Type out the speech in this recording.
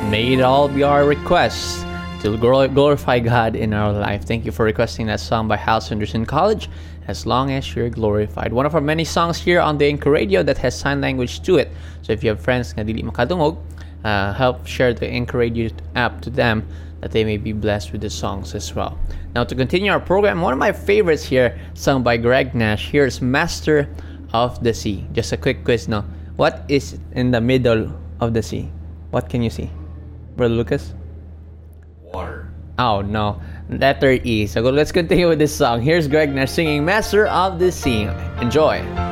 May it all be our requests to glorify God in our life. Thank you for requesting that song by House Henderson College, As Long As You're Glorified. One of our many songs here on the Anchor Radio that has sign language to it. So if you have friends na dili makadungog, help share the Anchor Radio app to them that they may be blessed with the songs as well. Now to continue our program, one of my favorites here, sung by Greg Nash. Here's Master of the Sea. Just a quick quiz, no? What is in the middle of the sea? What can you see? Brother Lucas? Water. Oh no, letter E. So let's continue with this song. Here's Greg Nash singing Master of the Sea. Enjoy.